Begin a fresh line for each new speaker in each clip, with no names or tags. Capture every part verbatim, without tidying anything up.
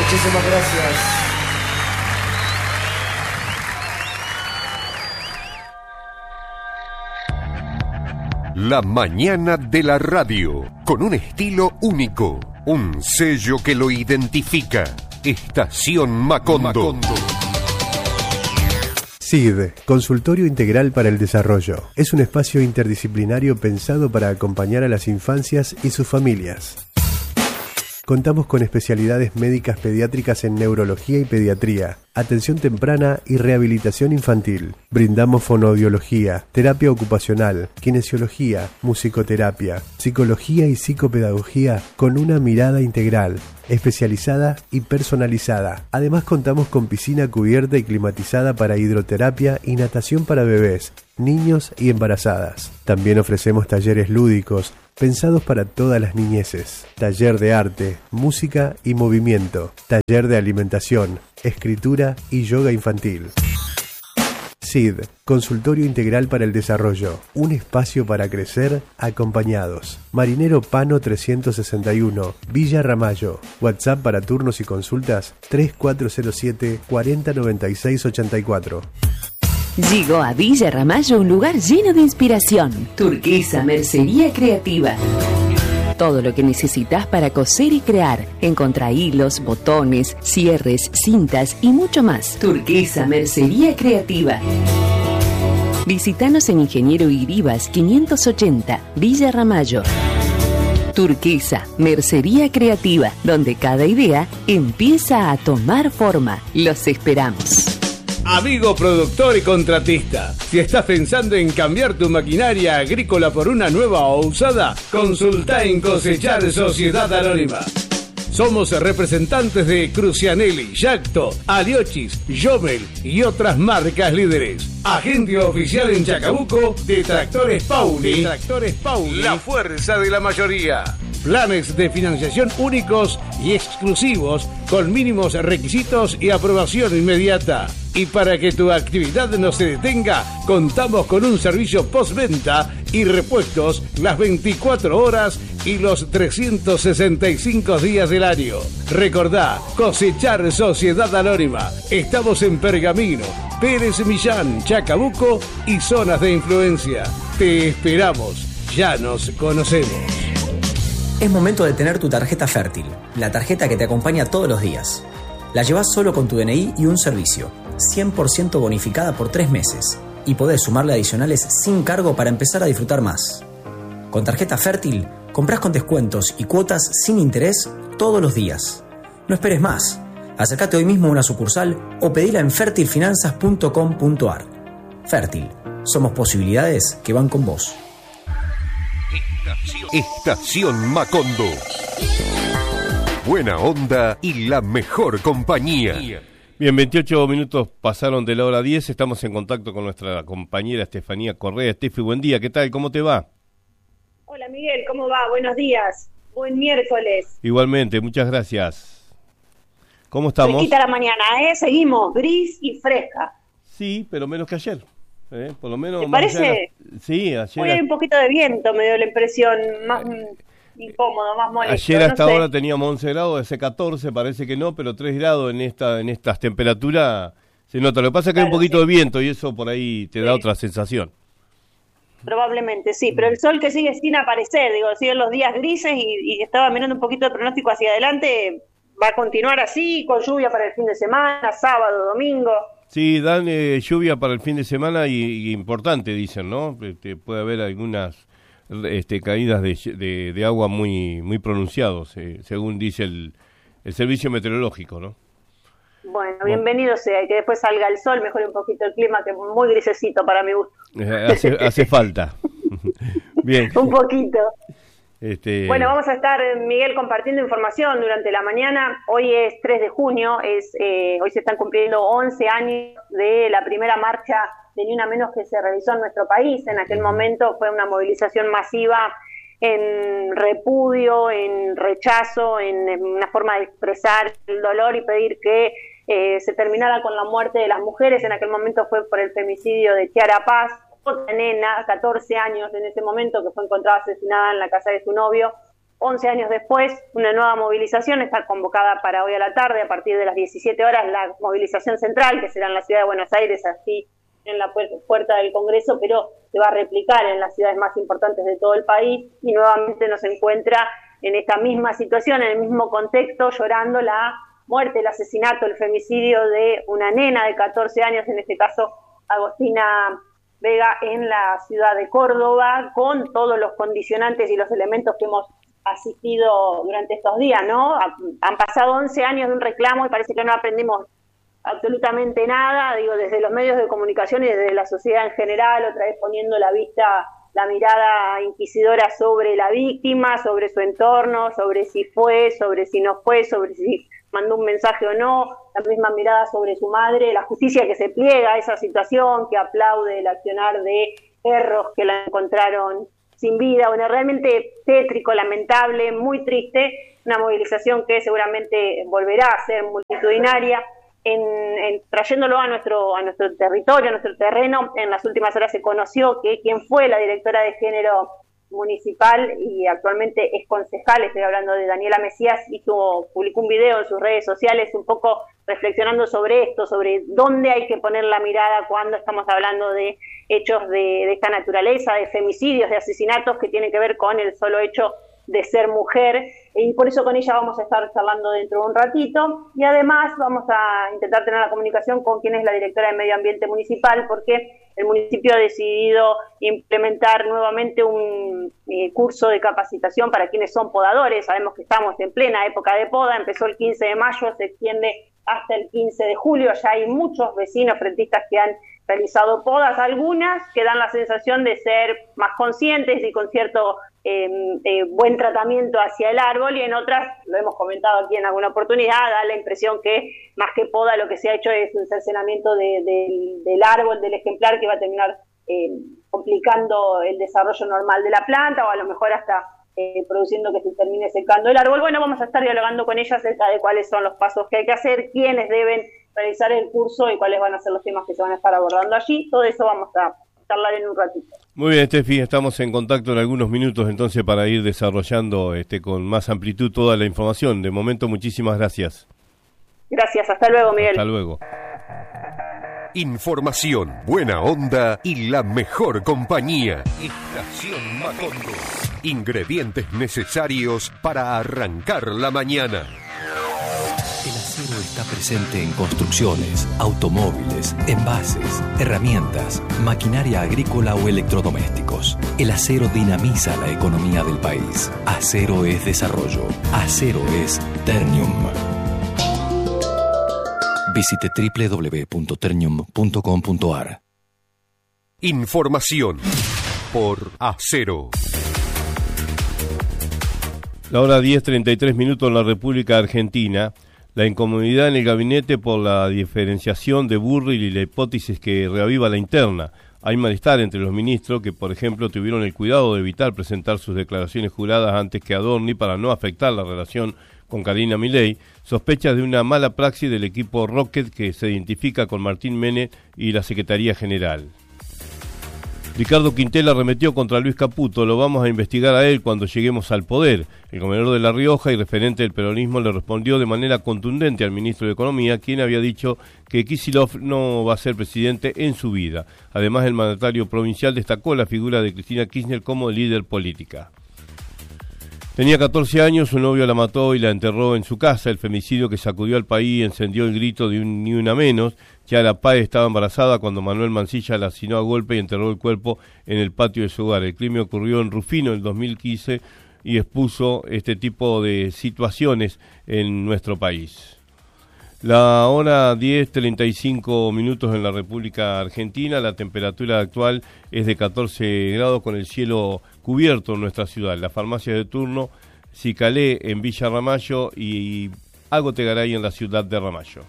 Muchísimas gracias.
La mañana de la radio, con un estilo único, un sello que lo identifica. Estación Macondo. Macondo.
S I D, Consultorio Integral para el Desarrollo. Es un espacio interdisciplinario pensado para acompañar a las infancias y sus familias. Contamos con especialidades médicas pediátricas en neurología y pediatría, atención temprana y rehabilitación infantil. Brindamos fonoaudiología, terapia ocupacional, kinesiología, musicoterapia, psicología y psicopedagogía con una mirada integral, especializada y personalizada. Además contamos con piscina cubierta y climatizada para hidroterapia y natación para bebés, niños y embarazadas. También ofrecemos talleres lúdicos pensados para todas las niñeces. Taller de arte, música y movimiento. Taller de alimentación, escritura y yoga infantil. S I D, Consultorio Integral para el Desarrollo. Un espacio para crecer acompañados. Marinero Pano trescientos sesenta y uno, Villa Ramallo. WhatsApp para turnos y consultas tres cuatro cero siete, cuatro cero nueve seis, ocho cuatro.
Llegó a Villa Ramallo un lugar lleno de inspiración. Turquesa Mercería Creativa. Todo lo que necesitas para coser y crear. Encontrá hilos, botones, cierres, cintas y mucho más. Turquesa Mercería Creativa. Visítanos en Ingeniero Iribas quinientos ochenta, Villa Ramallo. Turquesa Mercería Creativa, donde cada idea empieza a tomar forma. Los esperamos.
Amigo productor y contratista, si estás pensando en cambiar tu maquinaria agrícola por una nueva o usada, consulta en Cosechar Sociedad Anónima. Somos representantes de Crucianelli, Yacto, Aliochis, Jomel y otras marcas líderes. Agente oficial en Chacabuco de Tractores Pauli. Tractores Pauli, la fuerza de la mayoría. Planes de financiación únicos y exclusivos con mínimos requisitos y aprobación inmediata. Y para que tu actividad no se detenga, contamos con un servicio postventa y repuestos las veinticuatro horas y los trescientos sesenta y cinco días del año. Recordá, Cosechar Sociedad Anónima. Estamos en Pergamino, Pérez Millán, Chacabuco y zonas de influencia. Te esperamos. Ya nos conocemos.
Es momento de tener tu tarjeta fértil, la tarjeta que te acompaña todos los días. La llevas solo con tu D N I y un servicio, cien por ciento bonificada por tres meses, y podés sumarle adicionales sin cargo para empezar a disfrutar más. Con tarjeta fértil, comprás con descuentos y cuotas sin interés todos los días. No esperes más. Acércate hoy mismo a una sucursal o pedila en fertil finanzas punto com punto a r. Fértil, somos posibilidades que van con vos.
Estación, Estación Macondo. Buena onda y la mejor compañía.
Bien, veintiocho minutos pasaron de la hora diez. Estamos en contacto con nuestra compañera Estefanía Correa. Estefi, buen día. ¿Qué tal? ¿Cómo te va?
Hola, Miguel. ¿Cómo va? Buenos días. Buen miércoles.
Igualmente, muchas gracias. ¿Cómo estamos?
Fresquita la mañana, ¿eh? Seguimos, gris y fresca.
Sí, pero menos que ayer. ¿eh? Por lo menos.
¿Te parece?
Era... Sí, ayer.
Fue un poquito de viento, me dio la impresión. Más incómodo, más molesto.
Ayer hasta
no sé.
ahora teníamos once grados, ese catorce parece que no, pero tres grados en esta en estas temperaturas se nota. Lo que pasa es que claro, hay un poquito sí. de viento y eso por ahí te sí. da otra sensación.
Probablemente sí, pero el sol que sigue sin aparecer, digo, siguen los días grises y, y estaba mirando un poquito de pronóstico hacia adelante, va a continuar así, con lluvia para el fin de semana, sábado, domingo.
Sí, dan eh, lluvia para el fin de semana y, y importante, dicen, ¿no? Este, puede haber algunas este, caídas de, de, de agua muy muy pronunciados, eh, según dice el, el servicio meteorológico, ¿no?
Bueno, bienvenido sea, y que después salga el sol, mejore un poquito el clima, que es muy grisecito para mi gusto.
Hace, hace falta. Bien.
Un poquito.
Este...
Bueno, vamos a estar, Miguel, compartiendo información durante la mañana. Hoy es tres de junio, es eh, hoy se están cumpliendo once años de la primera marcha de Ni Una Menos que se realizó en nuestro país. En aquel momento fue una movilización masiva en repudio, en rechazo, en, en una forma de expresar el dolor y pedir que eh, se terminara con la muerte de las mujeres. En aquel momento fue por el femicidio de Chiara Paz, otra nena, catorce años en ese momento, que fue encontrada asesinada en la casa de su novio. once años después, una nueva movilización está convocada para hoy a la tarde, a partir de las diecisiete horas, la movilización central, que será en la ciudad de Buenos Aires, así en la puerta del Congreso, pero se va a replicar en las ciudades más importantes de todo el país, y nuevamente nos encuentra en esta misma situación, en el mismo contexto, llorando la muerte, el asesinato, el femicidio de una nena de catorce años, en este caso Agostina Vega, en la ciudad de Córdoba, con todos los condicionantes y los elementos que hemos asistido durante estos días, ¿no? Han pasado once años de un reclamo y parece que no aprendimos absolutamente nada, digo, desde los medios de comunicación y desde la sociedad en general, otra vez poniendo la vista, la mirada inquisidora sobre la víctima, sobre su entorno, sobre si fue, sobre si no fue, sobre si mandó un mensaje o no, la misma mirada sobre su madre, la justicia que se pliega a esa situación, que aplaude el accionar de perros que la encontraron sin vida. Bueno, realmente tétrico, lamentable, muy triste, una movilización que seguramente volverá a ser multitudinaria. En, en, trayéndolo a nuestro a nuestro territorio, a nuestro terreno, en las últimas horas se conoció que quien fue la directora de género municipal y actualmente es concejal, estoy hablando de Daniela Mesías, hizo, publicó un video en sus redes sociales un poco reflexionando sobre esto, sobre dónde hay que poner la mirada cuando estamos hablando de hechos de, de esta naturaleza, de femicidios, de asesinatos que tienen que ver con el solo hecho de ser mujer, y por eso con ella vamos a estar charlando dentro de un ratito, y además vamos a intentar tener la comunicación con quien es la directora de Medio Ambiente Municipal, porque el municipio ha decidido implementar nuevamente un eh, curso de capacitación para quienes son podadores. Sabemos que estamos en plena época de poda, empezó el quince de mayo, se extiende hasta el quince de julio, ya hay muchos vecinos frentistas que han realizado podas, algunas que dan la sensación de ser más conscientes y con cierto eh, eh, buen tratamiento hacia el árbol, y en otras, lo hemos comentado aquí en alguna oportunidad, da la impresión que más que poda lo que se ha hecho es un cercenamiento de, de, del árbol, del ejemplar, que va a terminar eh, complicando el desarrollo normal de la planta, o a lo mejor hasta eh, produciendo que se termine secando el árbol. Bueno, vamos a estar dialogando con ella acerca de cuáles son los pasos que hay que hacer, quiénes deben realizar el curso y cuáles van a ser los temas que se van a estar abordando allí. Todo eso vamos a charlar en un ratito.
Muy bien, Estefi, estamos en contacto en algunos minutos entonces para ir desarrollando este con más amplitud toda la información. De momento, muchísimas gracias.
Gracias, hasta luego, Miguel.
Hasta luego.
Información, buena onda y la mejor compañía. Estación Macondo. Ingredientes necesarios para arrancar la mañana.
El acero está presente en construcciones, automóviles, envases, herramientas, maquinaria agrícola o electrodomésticos. El acero dinamiza la economía del país. Acero es desarrollo. Acero es Ternium. Visite doble u doble u doble u punto ternium punto com punto a r.
Información por Acero.
La hora diez treinta y tres minutos en la República Argentina. La incomodidad en el gabinete por la diferenciación de Burrich y la hipótesis que reaviva la interna. Hay malestar entre los ministros que, por ejemplo, tuvieron el cuidado de evitar presentar sus declaraciones juradas antes que Adorni para no afectar la relación con Karina Milei. Sospechas de una mala praxis del equipo Rocket que se identifica con Martín Menem y la Secretaría General. Ricardo Quintela arremetió contra Luis Caputo, lo vamos a investigar a él cuando lleguemos al poder. El gobernador de La Rioja y referente del peronismo le respondió de manera contundente al ministro de Economía, quien había dicho que Kicillof no va a ser presidente en su vida. Además, el mandatario provincial destacó la figura de Cristina Kirchner como líder política. Tenía catorce años, su novio la mató y la enterró en su casa. El femicidio que sacudió al país encendió el grito de un ni una menos. Chiara Páez estaba embarazada cuando Manuel Mancilla la asesinó a golpe y enterró el cuerpo en el patio de su hogar. El crimen ocurrió en Rufino en el dos mil quince y expuso este tipo de situaciones en nuestro país. La hora diez treinta y cinco minutos en la República Argentina. La temperatura actual es de catorce grados con el cielo cubierto en nuestra ciudad. Las farmacias de turno, Cicalé en Villa Ramallo y Agotegaray en la ciudad de Ramallo.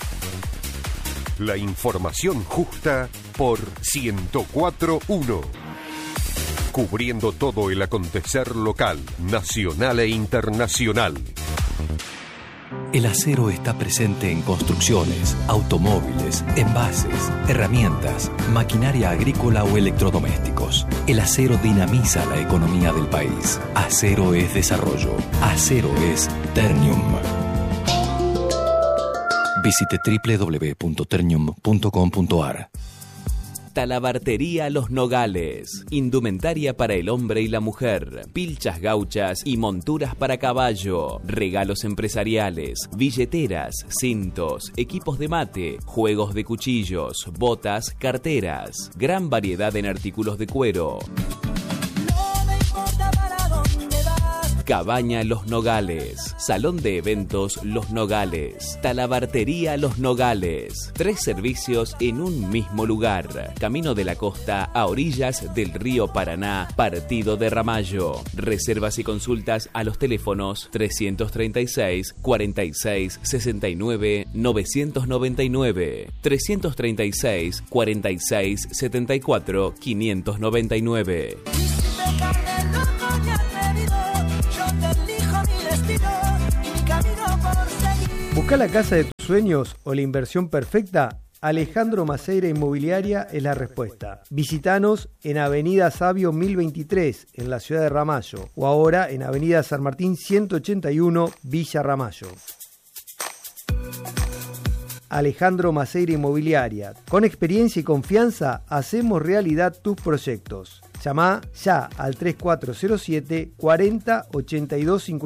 La información justa por ciento cuatro punto uno. Cubriendo todo el acontecer local, nacional e internacional.
El acero está presente en construcciones, automóviles, envases, herramientas, maquinaria agrícola o electrodomésticos. El acero dinamiza la economía del país. Acero es desarrollo. Acero es Ternium. Visite doble u doble u doble u punto ternium punto com punto a r.
Talabartería Los Nogales. Indumentaria para el hombre y la mujer. Pilchas gauchas y monturas para caballo. Regalos empresariales. Billeteras, cintos, equipos de mate, juegos de cuchillos, botas, carteras. Gran variedad en artículos de cuero. Cabaña Los Nogales. Salón de eventos Los Nogales. Talabartería Los Nogales. Tres servicios en un mismo lugar. Camino de la Costa a orillas del río Paraná, partido de Ramallo. Reservas y consultas a los teléfonos trescientos treinta y seis, cuarenta y seis, sesenta y nueve, novecientos noventa y nueve, trescientos treinta y seis, cuarenta y seis, setenta y cuatro, quinientos noventa y nueve.
¿Busca la casa de tus sueños o la inversión perfecta? Alejandro Maceira Inmobiliaria es la respuesta. Visítanos en Avenida Sabio mil veintitrés, en la ciudad de Ramallo, o ahora en Avenida San Martín ciento ochenta y uno, Villa Ramallo. Alejandro Maceira Inmobiliaria. Con experiencia y confianza, hacemos realidad tus proyectos. Llama ya al tres cuatro cero siete, cuarenta, ochenta y dos cincuenta.